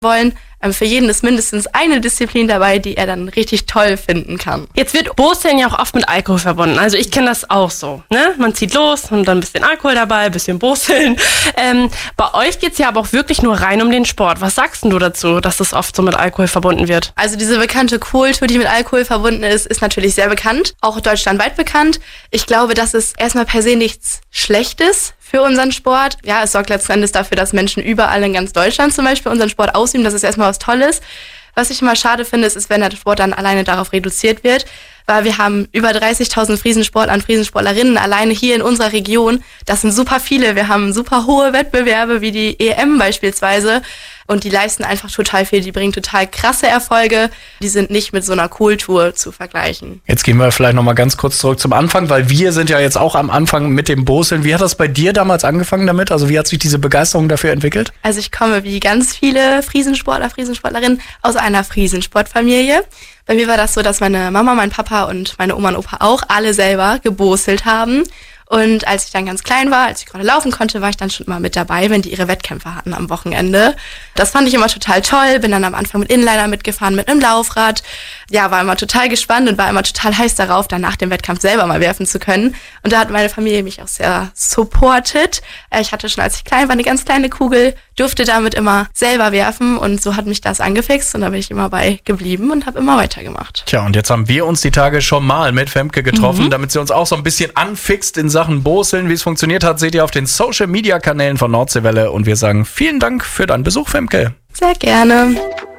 wollen. Für jeden ist mindestens eine Disziplin dabei, die er dann richtig toll finden kann. Jetzt wird Boseln ja auch oft mit Alkohol verbunden. Also ich kenne das auch so. Ne? Man zieht los und dann ein bisschen Alkohol dabei, ein bisschen Boseln. Bei euch geht's ja aber auch wirklich nur rein um den Sport. Was sagst denn du dazu, dass das oft so mit Alkohol verbunden wird? Also diese bekannte Kultur, die mit Alkohol verbunden ist natürlich sehr bekannt. Auch deutschlandweit bekannt. Ich glaube, das ist erstmal per se nichts Schlechtes für unseren Sport. Ja, es sorgt letzten Endes dafür, dass Menschen überall in ganz Deutschland zum Beispiel unseren Sport ausüben. Das ist erstmal was Tolles. Was ich immer schade finde, ist, wenn der Sport dann alleine darauf reduziert wird, weil wir haben über 30.000 Friesensportler und Friesensportlerinnen alleine hier in unserer Region. Das sind super viele. Wir haben super hohe Wettbewerbe wie die EM beispielsweise und die leisten einfach total viel. Die bringen total krasse Erfolge. Die sind nicht mit so einer Kultur zu vergleichen. Jetzt gehen wir vielleicht nochmal ganz kurz zurück zum Anfang, weil wir sind ja jetzt auch am Anfang mit dem Boseln. Wie hat das bei dir damals angefangen damit? Also wie hat sich diese Begeisterung dafür entwickelt? Also ich komme wie ganz viele Friesensportler, Friesensportlerinnen aus einer Friesensportfamilie. Bei mir war das so, dass meine Mama, mein Papa und meine Oma und Opa auch alle selber geboselt haben. Und als ich dann ganz klein war, als ich gerade laufen konnte, war ich dann schon immer mit dabei, wenn die ihre Wettkämpfe hatten am Wochenende. Das fand ich immer total toll. Bin dann am Anfang mit Inliner mitgefahren, mit einem Laufrad. Ja, war immer total gespannt und war immer total heiß darauf, dann nach dem Wettkampf selber mal werfen zu können. Und da hat meine Familie mich auch sehr supportet. Ich hatte schon, als ich klein war, eine ganz kleine Kugel, durfte damit immer selber werfen und so hat mich das angefixt und da bin ich immer bei geblieben und habe immer weitergemacht. Tja, und jetzt haben wir uns die Tage schon mal mit Femke getroffen, damit sie uns auch so ein bisschen anfixt in Sachen Boseln. Wie es funktioniert hat, seht ihr auf den Social-Media-Kanälen von Nordseewelle und wir sagen vielen Dank für deinen Besuch, Femke. Sehr gerne.